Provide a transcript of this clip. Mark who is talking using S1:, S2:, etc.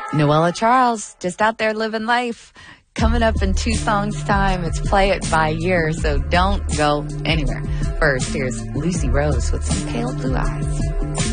S1: Noella Charles, just out there living life. Coming up in 2 songs' time, it's Play It by Year, so don't go anywhere. First, here's Lucy Rose with some Pale Blue Eyes.